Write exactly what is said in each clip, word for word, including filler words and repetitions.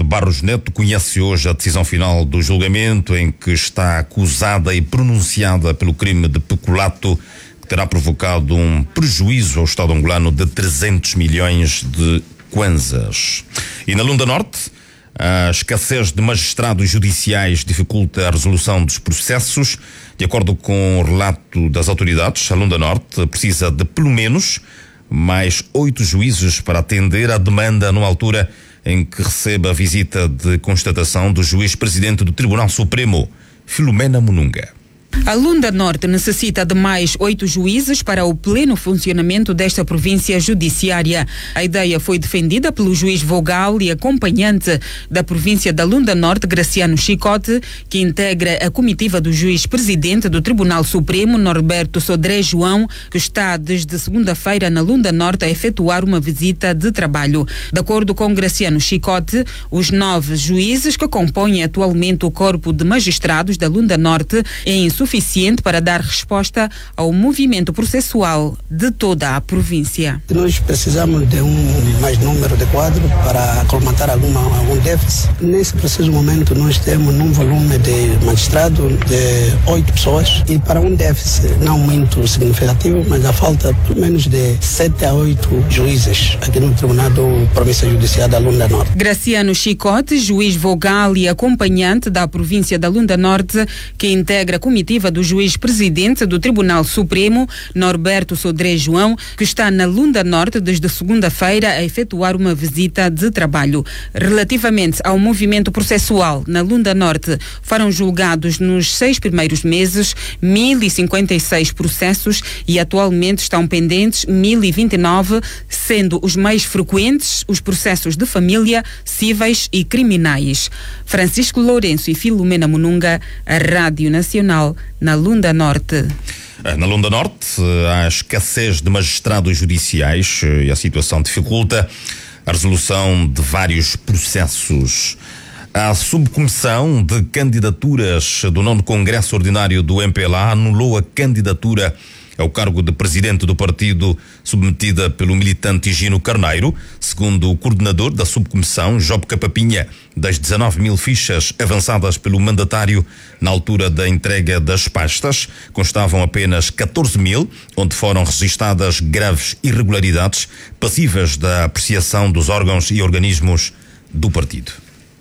Barros Neto conhece hoje a decisão final do julgamento em que está acusada e pronunciada pelo crime de peculato que terá provocado um prejuízo ao Estado angolano de trezentos milhões de kwanzas. E na Lunda Norte, a escassez de magistrados judiciais dificulta a resolução dos processos. De acordo com o relato das autoridades, a Lunda Norte precisa de pelo menos mais oito juízes para atender à demanda numa altura em que recebe a visita de constatação do juiz-presidente do Tribunal Supremo, Filomena Mununga. A Lunda Norte necessita de mais oito juízes para o pleno funcionamento desta província judiciária. A ideia foi defendida pelo juiz vogal e acompanhante da província da Lunda Norte, Graciano Chicote, que integra a comitiva do juiz-presidente do Tribunal Supremo, Norberto Sodré João, que está desde segunda-feira na Lunda Norte a efetuar uma visita de trabalho. De acordo com Graciano Chicote, os nove juízes que compõem atualmente o corpo de magistrados da Lunda Norte é insuficiente para dar resposta ao movimento processual de toda a província. Nós precisamos de um mais número de quadros para colmatar alguma, algum déficit. Nesse preciso momento nós temos um volume de magistrado de oito pessoas e para um déficit não muito significativo, mas a falta pelo menos de sete a oito juízes aqui no Tribunal do Província Judiciária da Lunda Norte. Graciano Chicote, juiz vogal e acompanhante da província da Lunda Norte, que integra a comitiva do juiz-presidente do Tribunal Supremo, Norberto Sodré João, que está na Lunda Norte desde segunda-feira a efetuar uma visita de trabalho. Relativamente ao movimento processual na Lunda Norte, foram julgados nos seis primeiros meses mil e cinquenta e seis processos e atualmente estão pendentes mil e vinte e nove, sendo os mais frequentes os processos de família, cíveis e criminais. Francisco Lourenço e Filomena Mununga, a Rádio Nacional, na Lunda Norte. Na Lunda Norte, há escassez de magistrados judiciais e a situação dificulta a resolução de vários processos. A subcomissão de candidaturas do nono Congresso Ordinário do M P L A anulou a candidatura ao cargo de presidente do partido submetida pelo militante Higino Carneiro. Segundo o coordenador da subcomissão, Job Capapinha, das dezanove mil fichas avançadas pelo mandatário na altura da entrega das pastas, constavam apenas catorze mil, onde foram registadas graves irregularidades passíveis da apreciação dos órgãos e organismos do partido.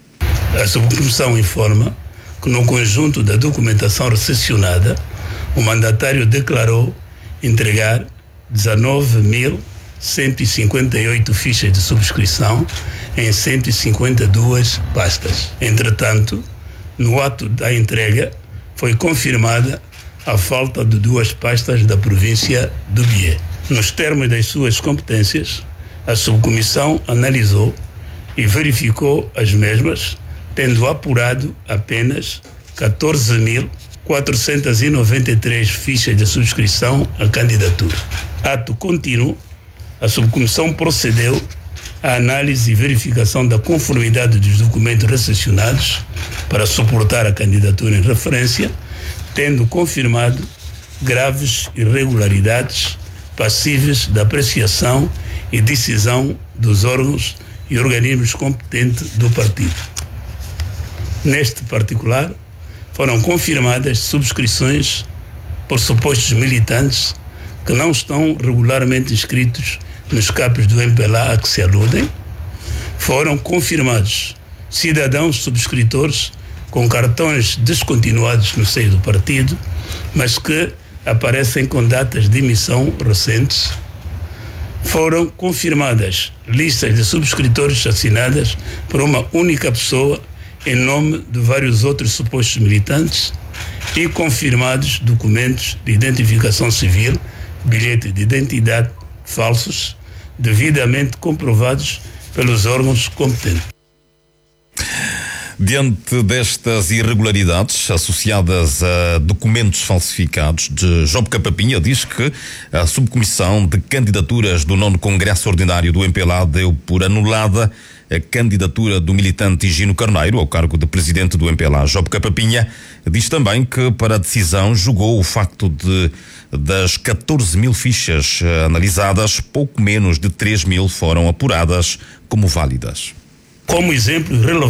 A subcomissão informa que no conjunto da documentação recepcionada, o mandatário declarou entregar dezanove mil cento e cinquenta e oito fichas de subscrição em cento e cinquenta e duas pastas. Entretanto, no ato da entrega, foi confirmada a falta de duas pastas da província do Bié. Nos termos das suas competências, a subcomissão analisou e verificou as mesmas, tendo apurado apenas catorze mil quatrocentas e noventa e três fichas de subscrição à candidatura. Ato contínuo, a subcomissão procedeu à análise e verificação da conformidade dos documentos recepcionados para suportar a candidatura em referência, tendo confirmado graves irregularidades passíveis da apreciação e decisão dos órgãos e organismos competentes do partido. Neste particular, foram confirmadas subscrições por supostos militantes que não estão regularmente inscritos nos capos do M P L A a que se aludem. Foram confirmados cidadãos subscritores com cartões descontinuados no seio do partido, mas que aparecem com datas de emissão recentes. Foram confirmadas listas de subscritores assinadas por uma única pessoa em nome de vários outros supostos militantes e confirmados documentos de identificação civil, bilhete de identidade falsos, devidamente comprovados pelos órgãos competentes. Diante destas irregularidades associadas a documentos falsificados, de Job Capapinha diz que a subcomissão de candidaturas do nono Congresso Ordinário do M P L A deu por anulada a candidatura do militante Higino Carneiro ao cargo de presidente do M P L A. Job Capapinha diz também que para a decisão julgou o facto de das catorze mil fichas analisadas, pouco menos de três mil foram apuradas como válidas. Como exemplo relevante